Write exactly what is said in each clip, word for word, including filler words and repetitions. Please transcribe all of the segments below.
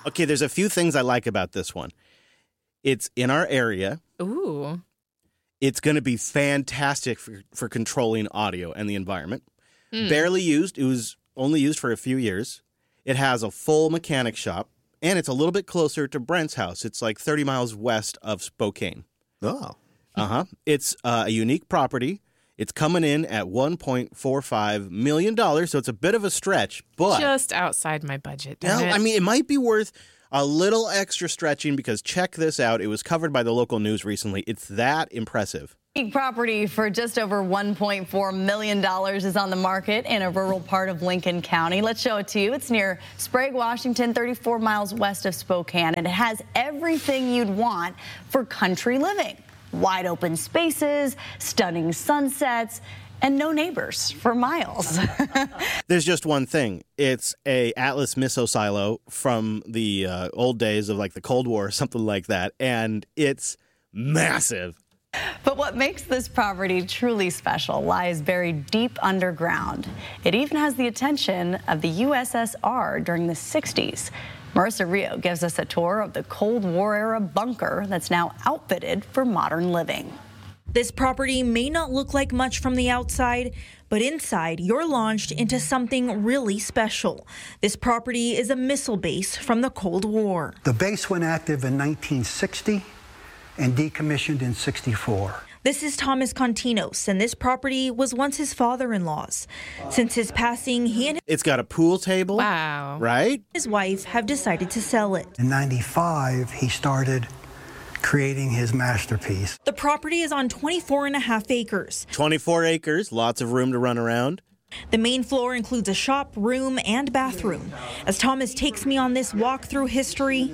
Okay, there's a few things I like about this one. It's in our area. Ooh. It's going to be fantastic for, for controlling audio and the environment. Mm. Barely used. It was only used for a few years. It has a full mechanic shop, and it's a little bit closer to Brent's house. It's like thirty miles west of Spokane. Oh. Uh-huh. It's uh, a unique property. It's coming in at one point four five million dollars, so it's a bit of a stretch, but... Just outside my budget, No, damn it. I mean, it might be worth a little extra stretching because check this out. It was covered by the local news recently. It's that impressive. Property for just over one point four million dollars is on the market in a rural part of Lincoln County. Let's show it to you. It's near Sprague, Washington, thirty-four miles west of Spokane, and it has everything you'd want for country living. Wide open spaces, stunning sunsets, and no neighbors for miles. There's just one thing. It's a Atlas missile silo from the uh, old days of like the Cold War or something like that, and it's massive. But what makes this property truly special lies buried deep underground. It even has the attention of the U S S R during the sixties. Marissa Rio gives us a tour of the Cold War-era bunker that's now outfitted for modern living. This property may not look like much from the outside, but inside you're launched into something really special. This property is a missile base from the Cold War. The base went active in nineteen sixty and decommissioned in sixty-four. This is Thomas Continos, and this property was once his father-in-law's. Since his passing, he and It's got a pool table. Wow. Right? his wife have decided to sell it. In ninety-five, he started creating his masterpiece. The property is on twenty-four and a half acres. twenty-four acres, lots of room to run around. The main floor includes a shop, room, and bathroom. As Thomas takes me on this walk through history,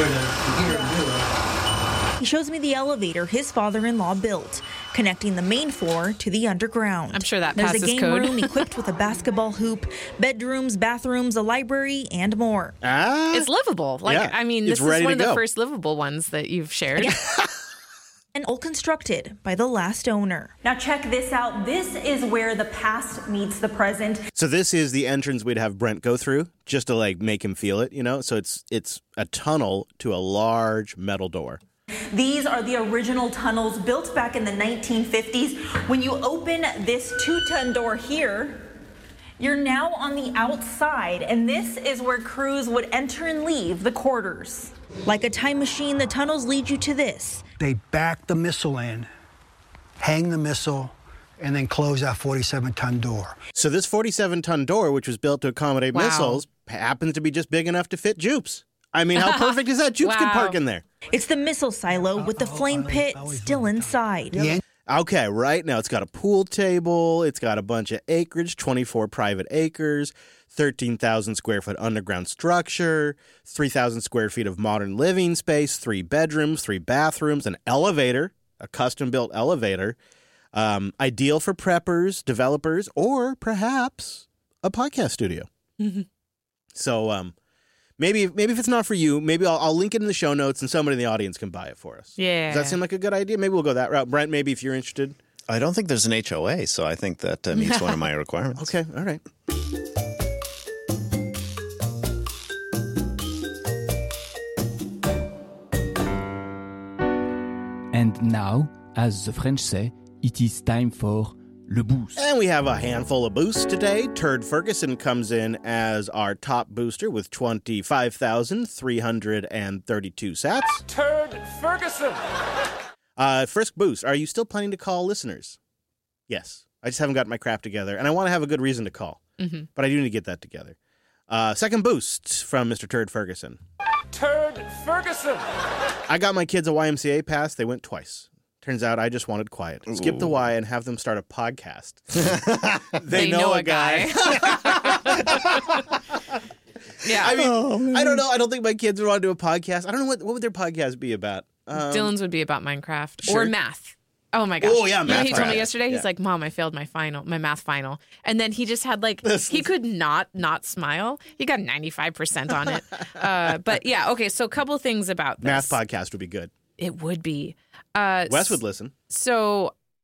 he shows me the elevator his father-in-law built, connecting the main floor to the underground. I'm sure that There's passes a game code. room equipped with a basketball hoop, bedrooms, bathrooms, a library, and more. Ah, It's livable. Like, Yeah, I mean, it's this is ready one to of the go. first livable ones that you've shared. And all constructed by the last owner. Now check this out. This is where the past meets the present. So this is the entrance we'd have Brent go through just to like make him feel it, you know? So it's it's a tunnel to a large metal door. These are the original tunnels built back in the nineteen fifties. When you open this two-ton door here, you're now on the outside, and this is where crews would enter and leave the quarters. Like a time machine, the tunnels lead you to this. They back the missile in, hang the missile, and then close that forty-seven ton door. So this forty-seven ton door, which was built to accommodate Wow. missiles, happens to be just big enough to fit Jupes. I mean, how perfect is that? Jupes can Wow. park in there. It's the missile silo with the flame pit still inside. The en- Okay, right now it's got a pool table, it's got a bunch of acreage, twenty-four private acres, thirteen thousand square foot underground structure, three thousand square feet of modern living space, three bedrooms, three bathrooms, an elevator, a custom-built elevator, um, ideal for preppers, developers, or perhaps a podcast studio. So um, maybe maybe if it's not for you, maybe I'll, I'll link it in the show notes and somebody in the audience can buy it for us. Yeah. Does that seem like a good idea? Maybe we'll go that route. Brent, maybe if you're interested. I don't think there's an H O A, so I think that uh, meets one of my requirements. Okay, all right. And now, as the French say, it is time for le boost. And we have a handful of boosts today. Turd Ferguson comes in as our top booster with twenty-five thousand three hundred thirty-two sats. Turd Ferguson. Uh, Frisk Boost, are you still planning to call listeners? Yes. I just haven't got my crap together, and I want to have a good reason to call. Mm-hmm. But I do need to get that together. Uh, second boost from Mister Turd Ferguson. Turd Ferguson. I got my kids a Y M C A pass. They went twice. Turns out I just wanted quiet. Skip the Y and have them start a podcast. they, They know a guy. Yeah. I mean, I don't know. I don't think my kids would want to do a podcast. I don't know what what would their podcast be about. Um, Dylan's would be about Minecraft sure. or math. Oh my gosh. Oh, yeah, You know what math he told me class. yesterday? Yeah. He's like, Mom, I failed my final, my math final. And then he just had like, This he is- could not not smile. He got ninety-five percent on it. Uh, but yeah, okay, so a couple things about this. math podcast would be good. It would be. Uh, Wes would listen. So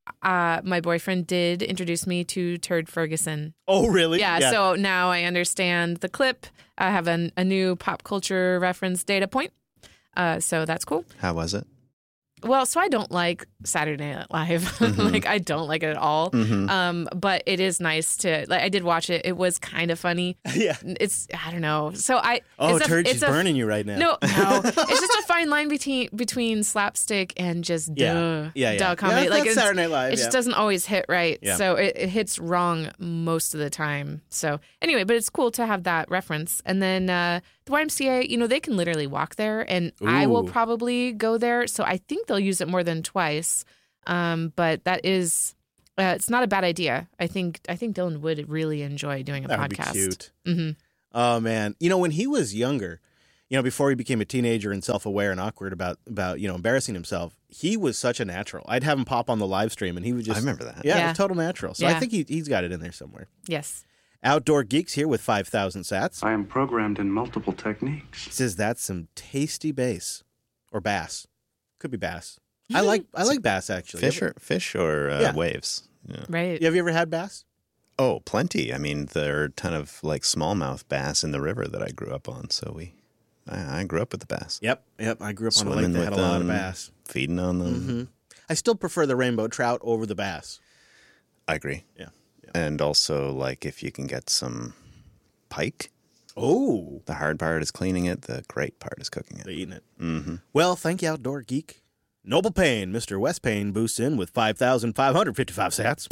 uh, my boyfriend did introduce me to Turd Ferguson. Oh, really? Yeah, yeah. So now I understand the clip. I have an, a new pop culture reference data point. Uh, so that's cool. How was it? Well, so I don't like Saturday Night Live. Mm-hmm. Like, I don't like it at all. Mm-hmm. Um, but it is nice to, like, I did watch it. It was kind of funny. Yeah. It's, I don't know. So I. Oh, it's Turd, a, she's it's burning a, you right now. No, no. It's just a fine line between between slapstick and just yeah. duh, yeah, yeah. duh comedy. Yeah, like, that's Saturday Night Live. It just yeah. doesn't always hit right. Yeah. So it, it hits wrong most of the time. So anyway, but it's cool to have that reference. And then uh, the Y M C A, you know, they can literally walk there, and Ooh. I will probably go there. So I think they'll use it more than twice. Um, but that is, uh, it's not a bad idea. I think I think Dylan would really enjoy doing a that podcast. Would be cute. Mm-hmm. Oh man, you know, when he was younger, you know, before he became a teenager and self-aware and awkward about about you know embarrassing himself, he was such a natural. I'd have him pop on the live stream, and he would just. I remember that. Yeah, Yeah. a total natural. So Yeah. I think he he's got it in there somewhere. Yes. Outdoor Geeks here with five thousand sats. I am programmed in multiple techniques. Says that's some tasty bass or bass. Could be bass. I like I like bass actually. Fish or fish or uh, Yeah. waves. Yeah. Right. Have you ever had bass? Oh, plenty. I mean, there are a ton of like smallmouth bass in the river that I grew up on. So we, I, I grew up with the bass. Yep, yep. I grew up on a Swimming lake that had with a lot of them, bass. Feeding on them. Mm-hmm. I still prefer the rainbow trout over the bass. I agree. Yeah. yeah. And also, like, if you can get some pike, Oh, the hard part is cleaning it. The great part is cooking it. they're eating it. Mm-hmm. Well, thank you, Outdoor Geek. Noble Payne, Mister Wes Payne, boosts in with five thousand five hundred fifty-five sats.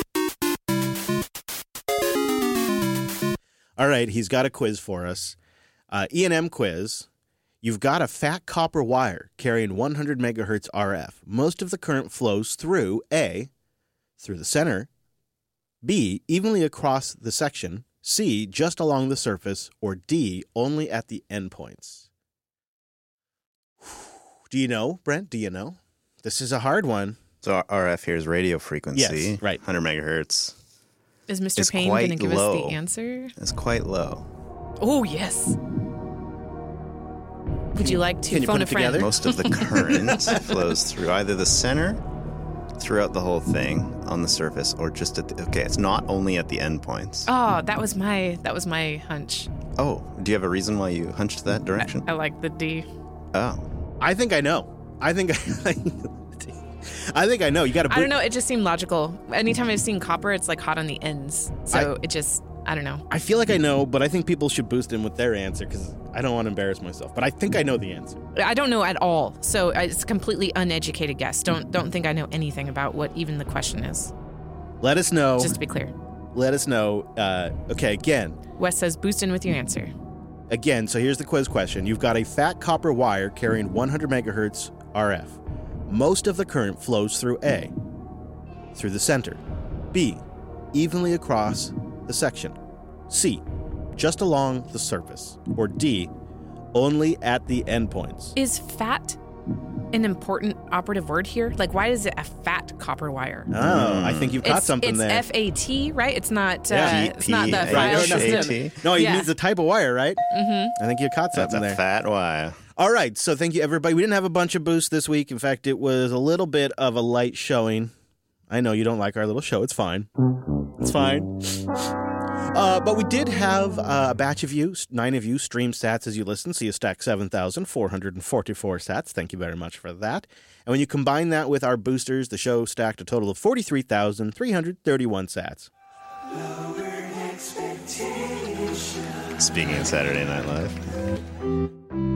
All right, he's got a quiz for us. Uh, E and M quiz. You've got a fat copper wire carrying one hundred megahertz R F. Most of the current flows through A, through the center, B, evenly across the section, C, just along the surface, or D, only at the endpoints. Do you know, Brent? Do you know? This is a hard one. So R F here is radio frequency. Yes, right. one hundred megahertz. Is Mister It's Payne going to quite give low. us the answer? It's quite low. Oh, yes. Would you like Can to you phone put a it friend? together? Most of the current flows through either the center, throughout the whole thing on the surface, or just at the, okay, it's not only at the endpoints. Oh, that was my that was my hunch. Oh, do you have a reason why you hunched that direction? I like the D. Oh. I think I know. I think I, I think I know. You got to. I don't know. It just seemed logical. Anytime I've seen copper, it's like hot on the ends. So I- it just, I don't know. I feel like I know, but I think people should boost in with their answer because I don't want to embarrass myself. But I think I know the answer. I don't know at all. So it's a completely uneducated guess. Don't don't think I know anything about what even the question is. Let us know. Just to be clear. Let us know. Uh, okay, again, Wes says boost in with your answer. again. So here's the quiz question. You've got a fat copper wire carrying one hundred megahertz R F. Most of the current flows through A, through the center, B, evenly across the section, C, just along the surface, or D, only at the endpoints. Is fat an important operative word here? Like, why is it a fat copper wire? Oh, I think you've caught it's, something it's there. F A T, right? It's not. Uh, Yeah. it's not the Right. file no, no, no, system. no, he Yeah. means the type of wire, right? Mm-hmm. I think you caught That's something a there. fat wire. All right, so thank you, everybody. We didn't have a bunch of boosts this week. In fact, it was a little bit of a light showing. I know you don't like our little show. It's fine. It's fine. Uh, but we did have uh, a batch of you, nine of you, stream stats as you listen. So you stack seven thousand four hundred forty-four sats. Thank you very much for that. And when you combine that with our boosters, the show stacked a total of forty-three thousand three hundred thirty-one sats. Speaking of Saturday Night Live.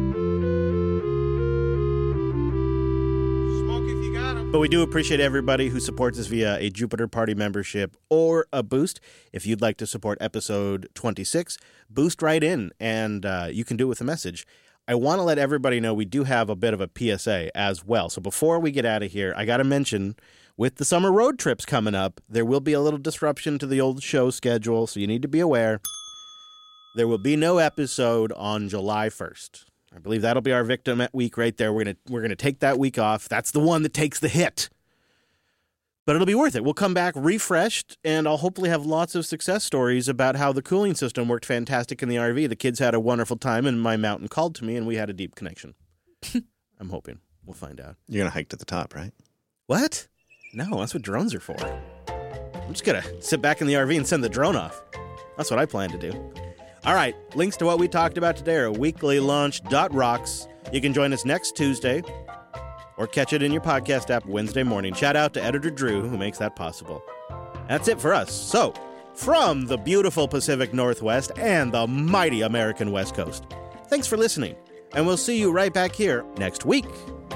But we do appreciate everybody who supports us via a Jupiter Party membership or a boost. If you'd like to support episode twenty-six, boost right in, and uh, you can do it with a message. I want to let everybody know we do have a bit of a P S A as well. So before we get out of here, I got to mention, with the summer road trips coming up, there will be a little disruption to the old show schedule, so you need to be aware. There will be no episode on July first. I believe that'll be our victim at week right there. We're gonna we're gonna take that week off. That's the one that takes the hit. But it'll be worth it. We'll come back refreshed, and I'll hopefully have lots of success stories about how the cooling system worked fantastic in the R V. The kids had a wonderful time, and my mountain called to me, and we had a deep connection. I'm hoping. We'll find out. You're going to hike to the top, right? What? No, that's what drones are for. I'm just going to sit back in the R V and send the drone off. That's what I plan to do. All right, links to what we talked about today are weekly launch dot rocks. You can join us next Tuesday or catch it in your podcast app Wednesday morning. Shout out to editor Drew, who makes that possible. That's it for us. So, from the beautiful Pacific Northwest and the mighty American West Coast, thanks for listening, and we'll see you right back here next week.